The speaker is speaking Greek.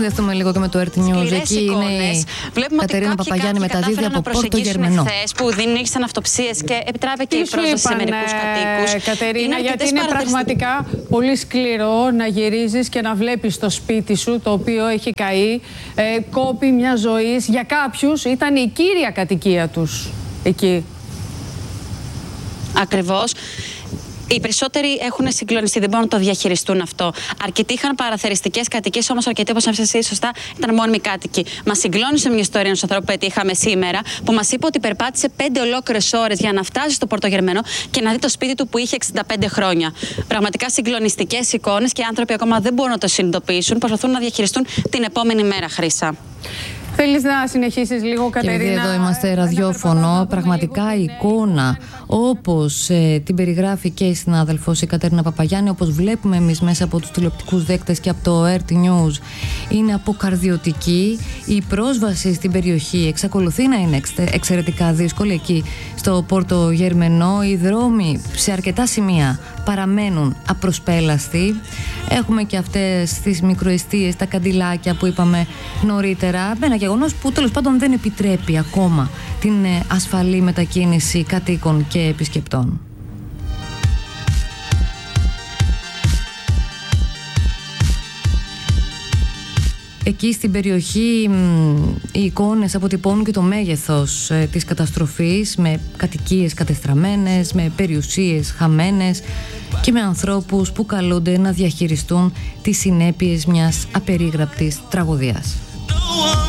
συνδεθούμε λίγο και με το RT News. Εκεί είναι η Κατερίνα Παπαγιάννη μεταδίδει από Πόρτο Γερμενό. Που διενήργησαν αυτοψίες και επιτράπηκε η πρόσβαση σε μερικούς κατοίκους. Κατερίνα, γιατί είναι πραγματικά πολύ σκληρό να γυρίζεις και να βλέπεις το σπίτι σου, το οποίο έχει καεί, κόπη μια ζωής. Για κάποιους ήταν η κύρια κατοικία τους εκεί. Ακριβώς. Οι περισσότεροι έχουν συγκλονιστεί, δεν μπορούν να το διαχειριστούν αυτό. Αρκετοί είχαν παραθεριστικές κατοικίες, όμως αρκετοί, όπως έμφασες εσύ σωστά, ήταν μόνιμοι κάτοικοι. Μας συγκλώνησε μια ιστορία ενός ανθρώπου που πετύχαμε σήμερα, που μας είπε ότι περπάτησε 5 ολόκληρες ώρες για να φτάσει στο Πορτογερμενό και να δει το σπίτι του που είχε 65 χρόνια. Πραγματικά συγκλονιστικές εικόνες και οι άνθρωποι ακόμα δεν μπορούν να το συνειδητοποιήσουν, προσπαθούν να διαχειριστούν την επόμενη μέρα, Χρύσα. Θέλεις να συνεχίσεις λίγο, Κατερίνα? Και εδώ είμαστε ραδιόφωνο. Πραγματικά η εικόνα, όπως την περιγράφει και η συνάδελφος η Κατερίνα Παπαγιάννη, όπως βλέπουμε εμείς μέσα από τους τηλεοπτικούς δέκτες και από το RT News, είναι αποκαρδιωτική. Η πρόσβαση στην περιοχή εξακολουθεί να είναι εξαιρετικά δύσκολη εκεί στο Πόρτο Γερμενό. Οι δρόμοι σε αρκετά σημεία παραμένουν απροσπέλαστοι. Έχουμε και αυτές τις μικροεστίες, τα καντιλάκια που είπαμε νωρίτερα. Ένα γεγονός που τέλος πάντων δεν επιτρέπει ακόμα την ασφαλή μετακίνηση κατοίκων και επισκεπτών. Εκεί στην περιοχή οι εικόνες αποτυπώνουν και το μέγεθος της καταστροφής, με κατοικίες κατεστραμμένες, με περιουσίες χαμένες και με ανθρώπους που καλούνται να διαχειριστούν τις συνέπειες μιας απερίγραπτης τραγωδίας.